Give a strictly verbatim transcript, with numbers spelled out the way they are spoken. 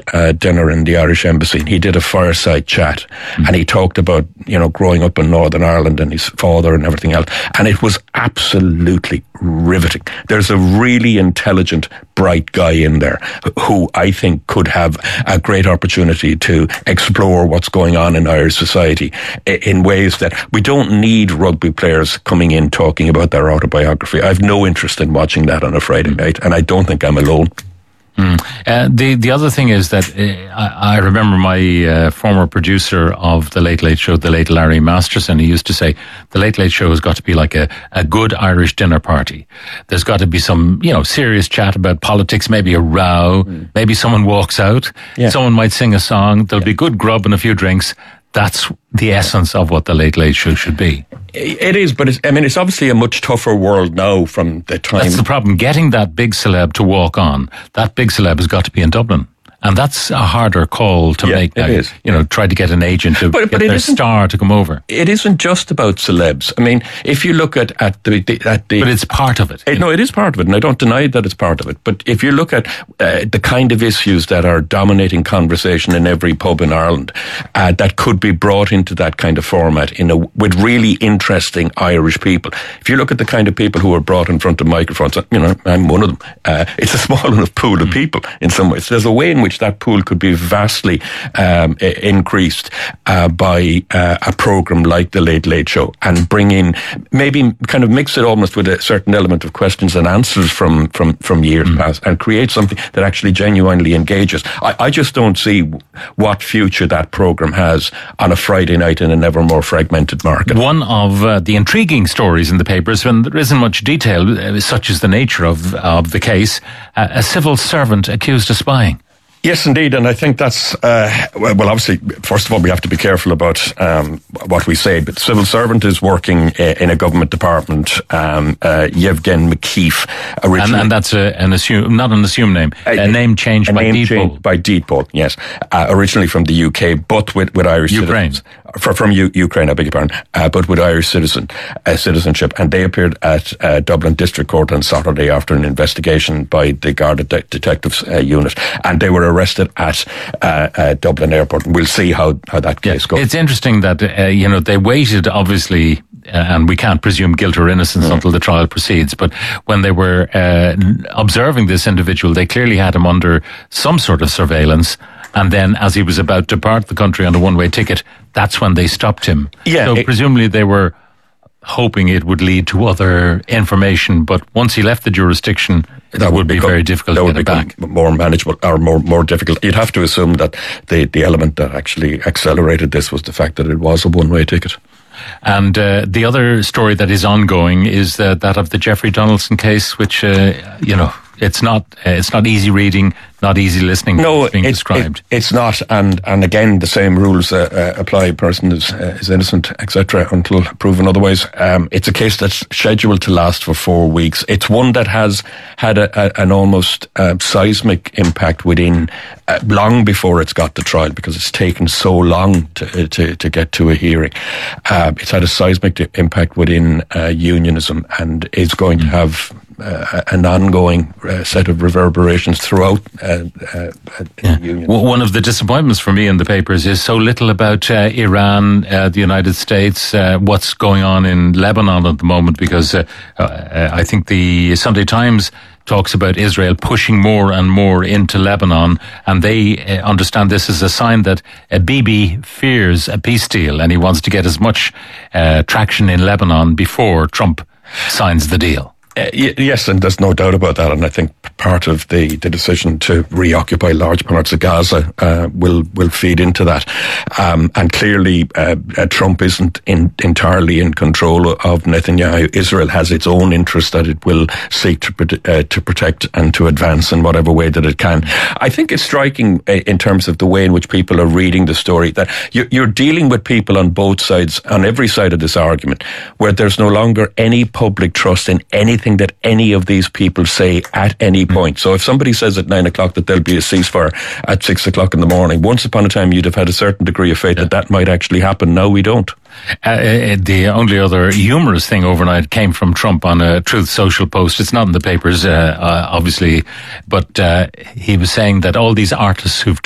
uh, dinner in the Irish Embassy, and he did a fireside chat, mm-hmm. and he talked about, you know, growing up in Northern Ireland and his father and everything else, and it was absolutely riveting. There's a really intelligent, bright guy in there who I think could have a great opportunity to explore what's going on in Irish society in ways that we don't need rugby players coming in talking about their autobiography. I have no interest in watching that on a Friday night, and I don't think I'm alone. Mm. Uh, the the other thing is that uh, I, I remember my uh, former producer of the Late Late Show, the late Larry Masterson. He used to say the Late Late Show has got to be like a, a good Irish dinner party. There's got to be some, you know, serious chat about politics, maybe a row, mm. maybe someone walks out, yeah. someone might sing a song. There'll yeah. be good grub and a few drinks. That's the essence of what the Late Late Show should be. It is, but it's, I mean, it's obviously a much tougher world now from the time. That's the problem. Getting that big celeb to walk on, that big celeb has got to be in Dublin. And that's a harder call to yeah, make now. It is. You know, try to get an agent to but, get but their star to come over. It isn't just about celebs. I mean, if you look at, at the, the at the But it's part of it. it no, it is part of it, and I don't deny that it's part of it. But if you look at uh, the kind of issues that are dominating conversation in every pub in Ireland, uh, that could be brought into that kind of format in a, with really interesting Irish people. If you look at the kind of people who are brought in front of microphones, you know, I'm one of them. Uh, it's a small enough pool of people in some ways. There's a way in which that pool could be vastly um, increased uh, by uh, a programme like the Late Late Show, and bring in, maybe kind of mix it almost with a certain element of questions and answers from, from, from years mm. past, and create something that actually genuinely engages. I, I just don't see what future that programme has on a Friday night in an ever more fragmented market. One of uh, the intriguing stories in the papers, when there isn't much detail, uh, such as the nature of, of the case, uh, a civil servant accused of spying. Yes, indeed, and I think that's, uh, well, obviously, first of all, we have to be careful about um, what we say, but the civil servant is working uh, in a government department, um, uh, Yevgen McKeefe. And, and that's a, an assume, not an assumed name, a, a name changed a by name deed changed poll. by deed poll, yes. Uh, originally from the U K, but with, with Irish Ukraine. citizens. For, from U- Ukraine, I beg your pardon, uh, but with Irish citizen uh, citizenship. And they appeared at uh, Dublin District Court on Saturday after an investigation by the Garda De- Detectives uh, Unit. And they were arrested at uh, uh, Dublin Airport. And we'll see how, how that case goes. It's interesting that, uh, you know, they waited, obviously, uh, and we can't presume guilt or innocence mm. until the trial proceeds. But when they were uh, observing this individual, they clearly had him under some sort of surveillance. And then as he was about to depart the country on a one-way ticket, that's when they stopped him. Yeah, so it, presumably they were hoping it would lead to other information, but once he left the jurisdiction, that it would, would be become, very difficult to get it back. More manageable or more more difficult. You'd have to assume that the, the element that actually accelerated this was the fact that it was a one-way ticket. And uh, the other story that is ongoing is uh, that of the Jeffrey Donaldson case, which, uh, you know, it's not uh, it's not easy reading, not easy listening. No, it's being it, described. It, it's not, and and again, the same rules uh, uh, apply. Person is uh, is innocent, et cetera, until proven otherwise. Um, it's a case that's scheduled to last for four weeks. It's one that has had a, a, an almost uh, seismic impact within uh, long before it's got to trial, because it's taken so long to to, to get to a hearing. Uh, it's had a seismic impact within uh, unionism, and is going mm. to have Uh, an ongoing uh, set of reverberations throughout uh, uh, yeah. the union. Well, one of the disappointments for me in the papers is so little about uh, Iran, uh, the United States, uh, what's going on in Lebanon at the moment, because uh, uh, I think the Sunday Times talks about Israel pushing more and more into Lebanon, and they uh, understand this as a sign that uh, Bibi fears a peace deal, and he wants to get as much uh, traction in Lebanon before Trump signs the deal. Uh, y- yes, and there's no doubt about that. And I think part of the, the decision to reoccupy large parts of Gaza uh, will will feed into that. Um, and clearly, uh, uh, Trump isn't in, entirely in control of Netanyahu. Israel has its own interests that it will seek to uh, to protect and to advance in whatever way that it can. I think it's striking uh, in terms of the way in which people are reading the story, that you're, you're dealing with people on both sides, on every side of this argument, where there's no longer any public trust in anything that any of these people say at any point. So if somebody says at nine o'clock that there'll be a ceasefire at six o'clock in the morning, once upon a time you'd have had a certain degree of faith yeah. that that might actually happen. Now we don't. Uh, the only other humorous thing overnight came from Trump on a Truth Social post. It's not in the papers, uh, uh, obviously, but uh, he was saying that all these artists who've